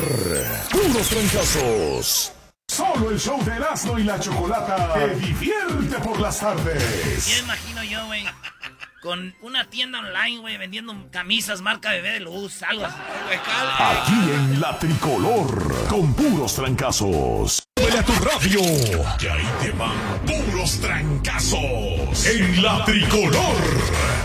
Puros trancazos. Solo el show de Erasmo y la Chocolata te divierte por las tardes. Ya imagino yo, güey, con una tienda online, güey, vendiendo camisas marca Bebé de Luz, algo así. Aquí en La Tricolor, con puros trancazos. ¡Mueve a tu radio! Que ahí te van puros trancazos en La Tricolor.